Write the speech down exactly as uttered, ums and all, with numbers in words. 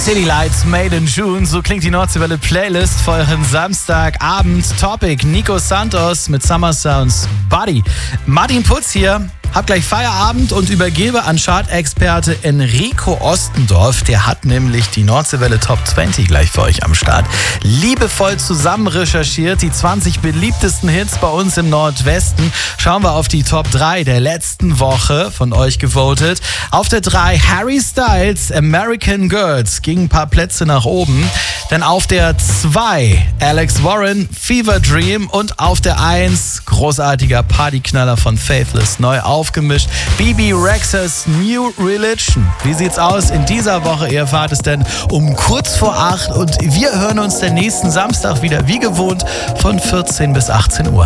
City Lights Made in June, so klingt die Nordseewelle Playlist für euren Samstagabend. Topic Nico Santos mit Summer Sounds Buddy. Martin Putz hier. Hab gleich Feierabend und übergebe an Chart-Experte Enrico Ostendorf. Der hat nämlich die Nordseewelle Top zwanzig gleich für euch am Start. Liebevoll zusammen recherchiert, die zwanzig beliebtesten Hits bei uns im Nordwesten. Schauen wir auf die Top drei der letzten Woche von euch gewotet. Auf der drei Harry Styles, American Girls, ging ein paar Plätze nach oben. Dann auf der zwei Alex Warren, Fever Dream und auf der eins großartiger Partyknaller von Faithless, neu aufgemischt, Bebe Rexhas New Religion. Wie sieht's aus in dieser Woche? Ihr erfahrt es denn um kurz vor acht und wir hören uns den nächsten Samstag wieder wie gewohnt von vierzehn bis achtzehn Uhr.